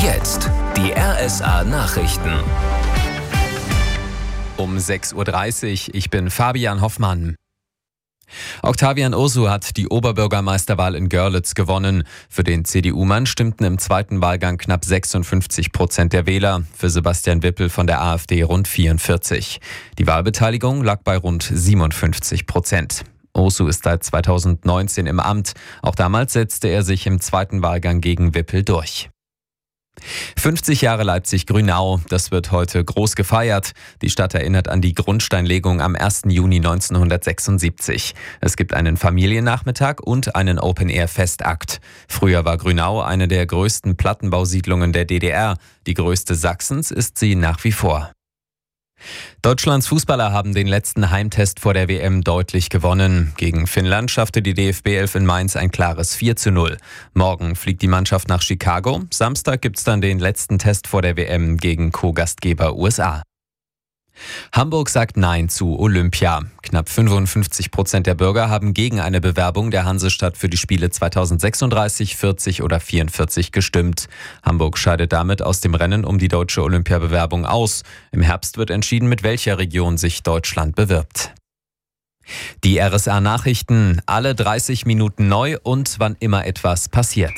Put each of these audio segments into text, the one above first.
jetzt die RSA Nachrichten. Um 6.30 Uhr, ich bin Fabian Hoffmann. Octavian Ursu hat die Oberbürgermeisterwahl in Görlitz gewonnen. Für den CDU-Mann stimmten im zweiten Wahlgang knapp 56% der Wähler, für Sebastian Wippel von der AfD rund 44%. Die Wahlbeteiligung lag bei rund 57%. Ursu ist seit 2019 im Amt. Auch damals setzte er sich im zweiten Wahlgang gegen Wippel durch. 50 Jahre Leipzig-Grünau, das wird heute groß gefeiert. Die Stadt erinnert an die Grundsteinlegung am 1. Juni 1976. Es gibt einen Familiennachmittag und einen Open-Air-Festakt. Früher war Grünau eine der größten Plattenbausiedlungen der DDR. Die größte Sachsens ist sie nach wie vor. Deutschlands Fußballer haben den letzten Heimtest vor der WM deutlich gewonnen. Gegen Finnland schaffte die DFB 11 in Mainz ein klares 4:0. Morgen fliegt die Mannschaft nach Chicago. Samstag gibt's dann den letzten Test vor der WM gegen Co-Gastgeber USA. Hamburg sagt Nein zu Olympia. Knapp 55% der Bürger haben gegen eine Bewerbung der Hansestadt für die Spiele 2036, 40 oder 44 gestimmt. Hamburg scheidet damit aus dem Rennen um die deutsche Olympiabewerbung aus. Im Herbst wird entschieden, mit welcher Region sich Deutschland bewirbt. Die RSA Nachrichten, alle 30 Minuten neu und wann immer etwas passiert.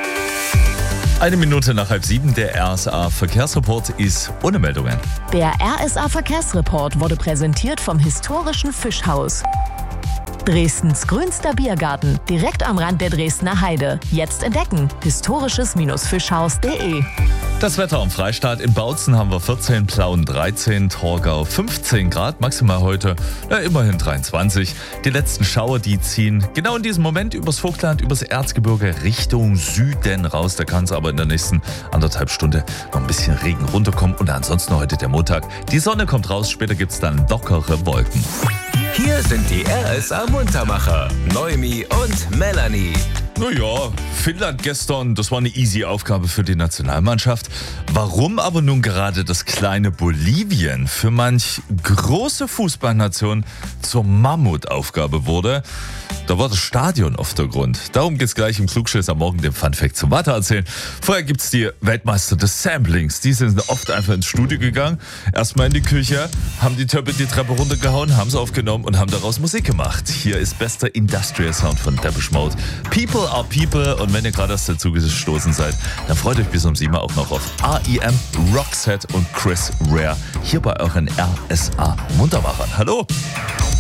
1 Minute nach 6:30, der RSA Verkehrsreport ist ohne Meldungen. Der RSA Verkehrsreport wurde präsentiert vom historischen Fischhaus. Dresdens grünster Biergarten, direkt am Rand der Dresdner Heide. Jetzt entdecken, historisches-fischhaus.de. Das Wetter am Freistaat: in Bautzen haben wir 14, Plauen 13, Torgau 15 Grad, maximal heute immerhin 23. Die letzten Schauer, die ziehen genau in diesem Moment übers Vogtland, übers Erzgebirge Richtung Süden raus. Da kann es aber in der nächsten 1,5 Stunden noch ein bisschen Regen runterkommen. Und ansonsten heute der Montag. Die Sonne kommt raus, später gibt es dann lockere Wolken. Hier sind die RSA Muntermacher, Noemi und Melanie. Naja, Finnland gestern, das war eine easy Aufgabe für die Nationalmannschaft. Warum aber nun gerade das kleine Bolivien für manch große Fußballnation zur Mammutaufgabe wurde, da war das Stadion oft der Grund. Darum geht's gleich im Klugschiss am Morgen, dem Funfact zum Weiter erzählen. Vorher gibt's die Weltmeister des Samplings. Die sind oft einfach ins Studio gegangen, erstmal in die Küche, haben die Treppe runtergehauen, haben sie aufgenommen und haben daraus Musik gemacht. Hier ist bester Industrial Sound von Depeche Mode. People are People. Und wenn ihr gerade erst dazu gestoßen seid, dann freut euch bis um 7 Uhr auch noch auf R.E.M., Roxette und Chris Rea hier bei euren RSA Muntermachern. Hallo!